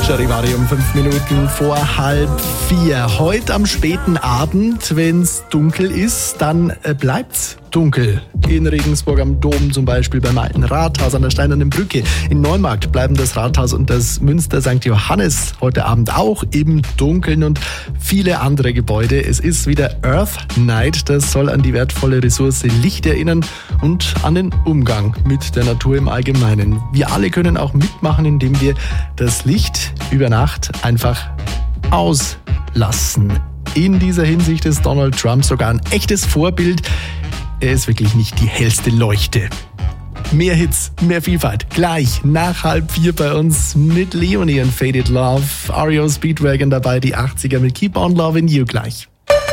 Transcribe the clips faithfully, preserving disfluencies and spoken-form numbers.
Charivari um fünf Minuten vor halb vier. Heute am späten Abend, wenn es dunkel ist, dann äh, bleibt's dunkel. In Regensburg am Dom zum Beispiel, beim alten Rathaus an der Steinernen Brücke. In Neumarkt bleiben das Rathaus und das Münster Sankt Johannes heute Abend auch im Dunkeln und viele andere Gebäude. Es ist wieder Earth Night. Das soll an die wertvolle Ressource Licht erinnern und an den Umgang mit der Natur im Allgemeinen. Wir alle können auch mitmachen, indem wir das Licht über Nacht einfach auslassen. In dieser Hinsicht ist Donald Trump sogar ein echtes Vorbild. Er ist wirklich nicht die hellste Leuchte. Mehr Hits, mehr Vielfalt. Gleich nach halb vier bei uns mit Leonie und Faded Love. R E O Speedwagon dabei, die achtziger mit Keep on Loving You gleich.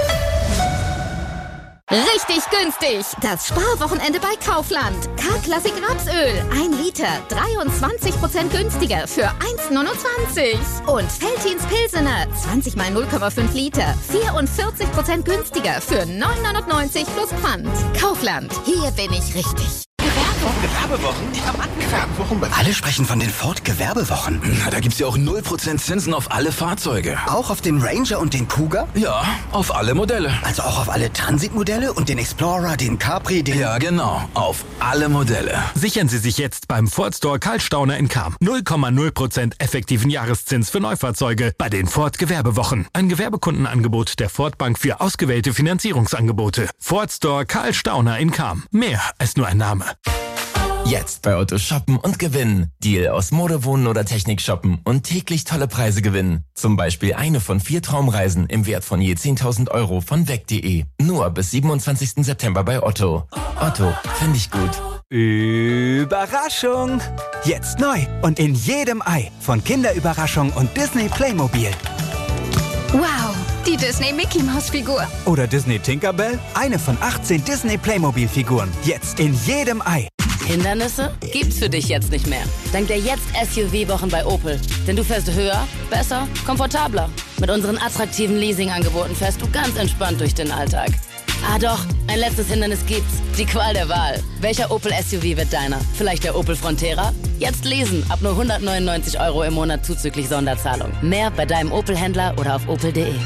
Richtig günstig! Das Sparwochenende bei Kaufland. K-Klassik Rapsöl, ein Liter, dreiundzwanzig Prozent günstiger für eins neunundzwanzig. Und Veltins Pilsener, zwanzig mal null Komma fünf Liter, vierundvierzig Prozent günstiger für neun neunundneunzig plus Pfand. Kaufland, hier bin ich richtig. Gewerbewochen, Gewerbewochen, ja Mann, Gewerbewochen. Alle sprechen von den Ford-Gewerbewochen. Na, da gibt's ja auch null Prozent Zinsen auf alle Fahrzeuge. Auch auf den Ranger und den Cougar? Ja, auf alle Modelle. Also auch auf alle Transitmodelle und den Explorer, den Capri, den... Ja, genau, auf alle Modelle. Sichern Sie sich jetzt beim Ford Store Karlstauner in Cham. null Komma null Prozent effektiven Jahreszins für Neufahrzeuge bei den Ford Gewerbewochen. Ein Gewerbekundenangebot der Ford Bank für ausgewählte Finanzierungsangebote. Ford Store Karlstauner in Cham. Mehr als nur ein Name. Jetzt bei Otto shoppen und gewinnen. Deal aus Mode, Wohnen oder Technik shoppen und täglich tolle Preise gewinnen. Zum Beispiel eine von vier Traumreisen im Wert von je zehntausend Euro von weg punkt de. Nur bis siebenundzwanzigsten September bei Otto. Otto, finde ich gut. Überraschung! Jetzt neu und in jedem Ei von Kinderüberraschung und Disney Playmobil. Wow, die Disney Mickey Maus Figur. Oder Disney Tinkerbell, eine von achtzehn Disney Playmobil Figuren. Jetzt in jedem Ei. Hindernisse gibt's für dich jetzt nicht mehr. Dank der Jetzt S U V-Wochen bei Opel. Denn du fährst höher, besser, komfortabler. Mit unseren attraktiven Leasing-Angeboten fährst du ganz entspannt durch den Alltag. Ah doch, ein letztes Hindernis gibt's. Die Qual der Wahl. Welcher Opel S U V wird deiner? Vielleicht der Opel Frontera? Jetzt lesen, ab nur hundertneunundneunzig Euro im Monat zuzüglich Sonderzahlung. Mehr bei deinem Opel-Händler oder auf opel punkt de.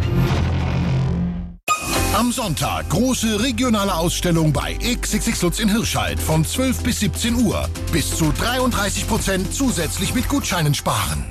Am Sonntag große regionale Ausstellung bei X X X Lutz in Hirschalt von zwölf bis siebzehn Uhr. Bis zu dreiunddreißig Prozent zusätzlich mit Gutscheinen sparen.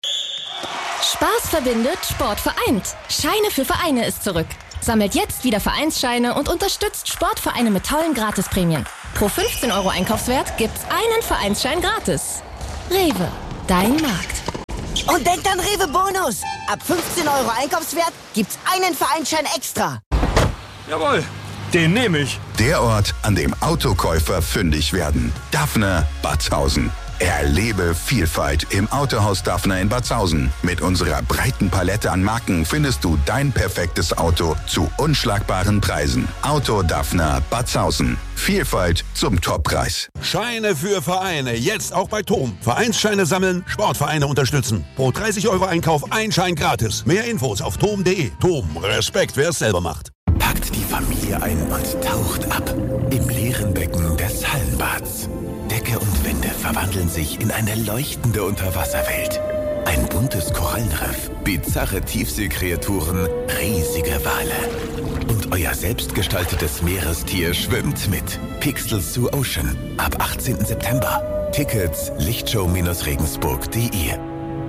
Spaß verbindet, Sport vereint. Scheine für Vereine ist zurück. Sammelt jetzt wieder Vereinsscheine und unterstützt Sportvereine mit tollen Gratisprämien. Pro fünfzehn Euro Einkaufswert gibt's einen Vereinsschein gratis. Rewe, dein Markt. Und denkt an Rewe Bonus. Ab fünfzehn Euro Einkaufswert gibt's einen Vereinsschein extra. Jawohl, den nehme ich. Der Ort, an dem Autokäufer fündig werden. Daphne Batzhausen. Erlebe Vielfalt im Autohaus Daphne in Batzhausen. Mit unserer breiten Palette an Marken findest du dein perfektes Auto zu unschlagbaren Preisen. Auto Daphne Batzhausen. Vielfalt zum Toppreis. Scheine für Vereine, jetzt auch bei T O M. Vereinsscheine sammeln, Sportvereine unterstützen. Pro dreißig Euro Einkauf ein Schein gratis. Mehr Infos auf tom punkt de. T O M, Respekt, wer es selber macht. Packt die Familie ein und taucht ab im leeren Becken des Hallenbads. Decke und Wände verwandeln sich in eine leuchtende Unterwasserwelt. Ein buntes Korallenriff, bizarre Tiefseekreaturen, riesige Wale. Und euer selbstgestaltetes Meerestier schwimmt mit. Pixels Zoo Ocean ab achtzehnten September. Tickets lichtshow Regensburg punkt de.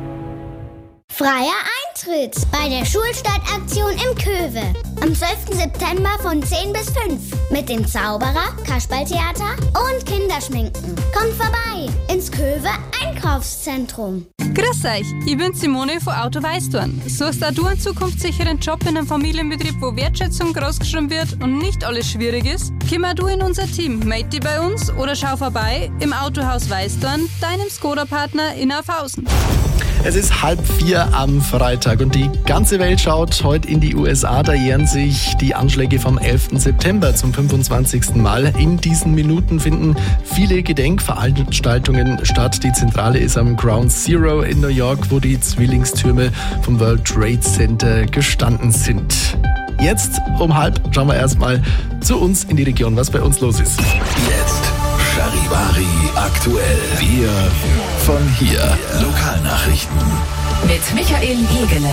Freier Eintritt bei der Schulstadtaktion im Köwe. Am zwölften September von zehn bis fünf. Mit dem Zauberer, Kasperltheater und Kinderschminken. Kommt vorbei ins Köwe Einkaufszentrum. Grüß euch, ich bin Simone von Auto Weißdorn. Suchst auch du einen zukunftssicheren Job in einem Familienbetrieb, wo Wertschätzung großgeschrieben wird und nicht alles schwierig ist? Komm auch du in unser Team, melde dich bei uns oder schau vorbei im Autohaus Weißdorn, deinem Skoda-Partner in Aufhausen. Es ist halb vier am Freitag und die ganze Welt schaut heute in die U S A. Da jähren sich die Anschläge vom elften September zum fünfundzwanzigsten Mal. In diesen Minuten finden viele Gedenkveranstaltungen statt. Die Zentrale ist am Ground Zero in New York, wo die Zwillingstürme vom World Trade Center gestanden sind. Jetzt um halb schauen wir erstmal zu uns in die Region, was bei uns los ist. Jetzt Charivari aktuell. Wir von hier. Lokalnachrichten. mit Michael Hegele.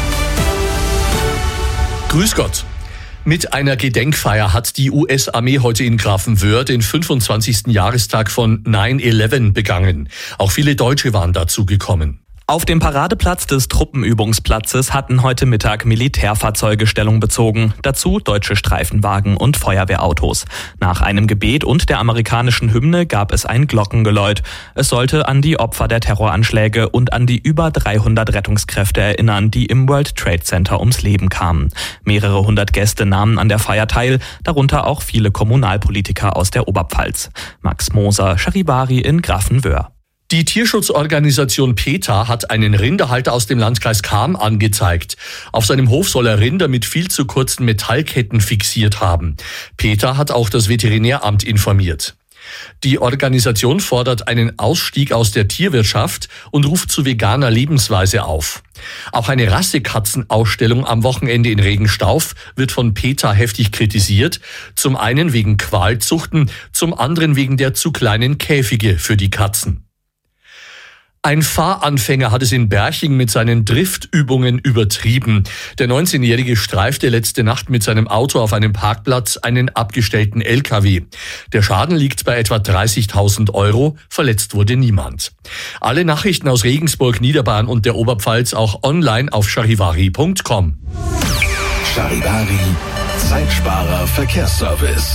Grüß Gott. Mit einer Gedenkfeier hat die U S-Armee heute in Grafenwöhr den fünfundzwanzigsten Jahrestag von neun elf begangen. Auch viele Deutsche waren dazu gekommen. Auf dem Paradeplatz des Truppenübungsplatzes hatten heute Mittag Militärfahrzeuge Stellung bezogen, dazu deutsche Streifenwagen und Feuerwehrautos. Nach einem Gebet und der amerikanischen Hymne gab es ein Glockengeläut. Es sollte an die Opfer der Terroranschläge und an die über dreihundert Rettungskräfte erinnern, die im World Trade Center ums Leben kamen. Mehrere hundert Gäste nahmen an der Feier teil, darunter auch viele Kommunalpolitiker aus der Oberpfalz. Max Moser, Charivari in Grafenwöhr. Die Tierschutzorganisation PETA hat einen Rinderhalter aus dem Landkreis Cham angezeigt. Auf seinem Hof soll er Rinder mit viel zu kurzen Metallketten fixiert haben. PETA hat auch das Veterinäramt informiert. Die Organisation fordert einen Ausstieg aus der Tierwirtschaft und ruft zu veganer Lebensweise auf. Auch eine Rassekatzenausstellung am Wochenende in Regenstauf wird von PETA heftig kritisiert. Zum einen wegen Qualzuchten, zum anderen wegen der zu kleinen Käfige für die Katzen. Ein Fahranfänger hat es in Berching mit seinen Driftübungen übertrieben. Der neunzehnjährige streifte letzte Nacht mit seinem Auto auf einem Parkplatz einen abgestellten L K W. Der Schaden liegt bei etwa dreißigtausend Euro, verletzt wurde niemand. Alle Nachrichten aus Regensburg, Niederbayern und der Oberpfalz auch online auf charivari punkt com. Charivari, Zeitsparer Verkehrsservice.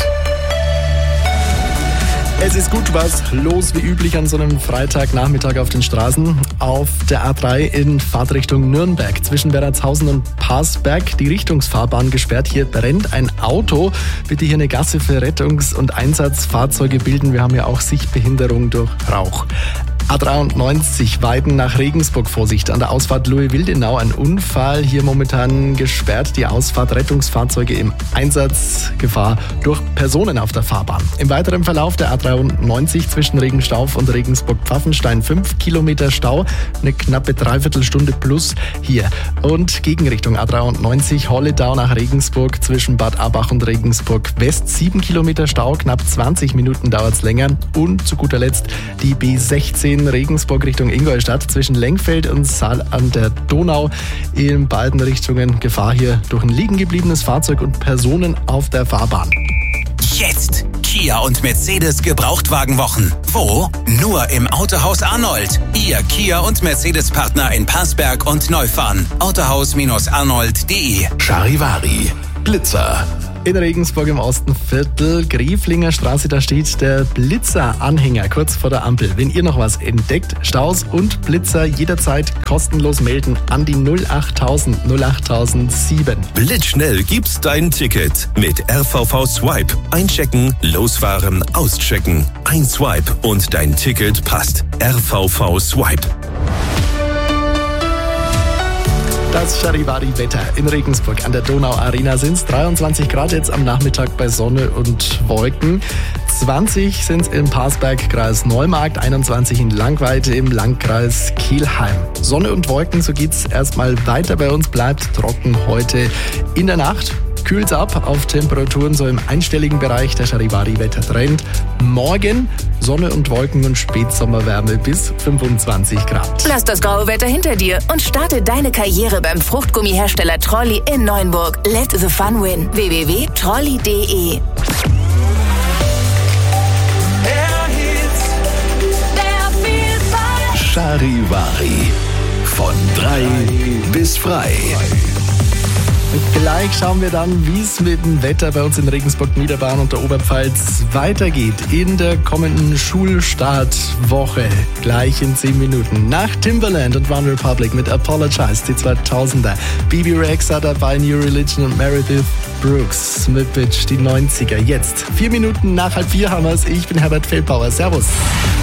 Es ist gut was los, wie üblich an so einem Freitagnachmittag auf den Straßen. Auf der A drei in Fahrtrichtung Nürnberg zwischen Werratshausen und Parsberg die Richtungsfahrbahn gesperrt. Hier brennt ein Auto. Bitte hier eine Gasse für Rettungs- und Einsatzfahrzeuge bilden. Wir haben ja auch Sichtbehinderung durch Rauch. A dreiundneunzig Weiden nach Regensburg, Vorsicht. An der Ausfahrt Louis-Wildenau ein Unfall. Hier momentan gesperrt die Ausfahrt, Rettungsfahrzeuge im Einsatz, Gefahr durch Personen auf der Fahrbahn. Im weiteren Verlauf der A dreiundneunzig zwischen Regenstauf und Regensburg-Pfaffenstein fünf Kilometer Stau, eine knappe Dreiviertelstunde plus hier. Und Gegenrichtung A dreiundneunzig Holledau nach Regensburg zwischen Bad Abach und Regensburg West sieben Kilometer Stau, knapp zwanzig Minuten dauert es länger. Und zu guter Letzt die B sechzehn Regensburg Richtung Ingolstadt zwischen Lengfeld und Saal an der Donau. In beiden Richtungen Gefahr hier durch ein liegen gebliebenes Fahrzeug und Personen auf der Fahrbahn. Jetzt Kia und Mercedes Gebrauchtwagenwochen. Wo? Nur im Autohaus Arnold. Ihr Kia und Mercedes-Partner in Parsberg und Neufahren. autohaus arnold punkt de. Charivari, Blitzer. In Regensburg im Ostenviertel, Grieflinger Straße, da steht der Blitzer-Anhänger kurz vor der Ampel. Wenn ihr noch was entdeckt, Staus und Blitzer jederzeit kostenlos melden an die null achttausend null achttausendsieben. Blitzschnell gibt's dein Ticket mit R V V Swipe. Einchecken, losfahren, auschecken. Ein Swipe und dein Ticket passt. R V V Swipe. Das Charivari-Wetter in Regensburg an der Donau-Arena sind es dreiundzwanzig Grad jetzt am Nachmittag bei Sonne und Wolken. zwanzig sind es im Parsberg, Kreis Neumarkt, einundzwanzig in Langweite im Landkreis Kelheim. Sonne und Wolken, so geht's erstmal weiter bei uns, bleibt trocken heute in der Nacht. Kühlt's ab auf Temperaturen so im einstelligen Bereich. Der Charivari-Wettertrend. Morgen Sonne und Wolken und Spätsommerwärme bis fünfundzwanzig Grad. Lass das graue Wetter hinter dir und starte deine Karriere beim Fruchtgummihersteller Trolli in Neuenburg. Let the fun win. w w w punkt trolli punkt de. Charivari. Von drei bis frei. Gleich schauen wir dann, wie es mit dem Wetter bei uns in Regensburg, Niederbayern und der Oberpfalz weitergeht in der kommenden Schulstartwoche. Gleich in zehn Minuten. Nach Timbaland und One Republic mit Apologize, die zweitausender. B B Rexha dabei, New Religion und Meredith Brooks mit Bitch, die neunziger. Jetzt, vier Minuten nach halb vier haben wir es. Ich bin Herbert Feldbauer. Servus.